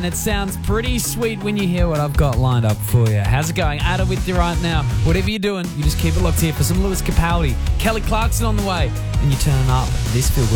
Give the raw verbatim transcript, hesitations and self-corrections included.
and it sounds pretty sweet when you hear what I've got lined up for you. How's it going? Ada with you right now. Whatever you're doing, you just keep it locked here for some Lewis Capaldi. Kelly Clarkson on the way, and you're turning up this feel